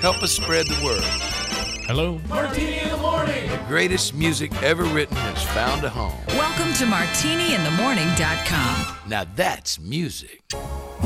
Help us spread the word. Hello? Martini in the Morning. The greatest music ever written has found a home. Welcome to MartiniInTheMorning.com. Now that's music.